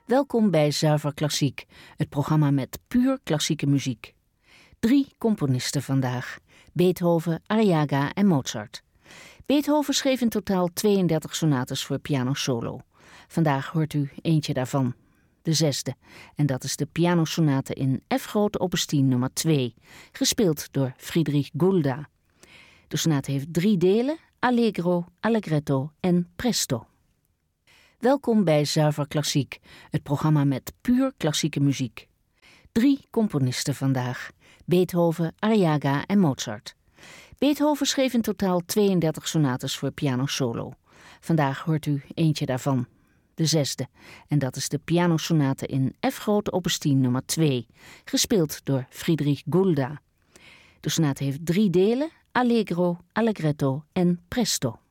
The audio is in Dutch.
Welkom bij Zuiver Klassiek, het programma met puur klassieke muziek. 3 componisten vandaag: Beethoven, Arriaga en Mozart. Beethoven schreef in totaal 32 sonates voor piano solo. Vandaag hoort u eentje daarvan, de 6e. En dat is de pianosonate in F grote opus 10 nummer 2, gespeeld door Friedrich Gulda. De sonate heeft 3 delen: Allegro, Allegretto en Presto. Welkom bij Zuiver Klassiek, het programma met puur klassieke muziek. 3 componisten vandaag: Beethoven, Arriaga en Mozart. Beethoven schreef in totaal 32 sonates voor piano solo. Vandaag hoort u eentje daarvan, de 6e. En dat is de pianosonate in F grote opus 10 nummer 2, gespeeld door Friedrich Gulda. De sonate heeft 3 delen: Allegro, Allegretto en Presto.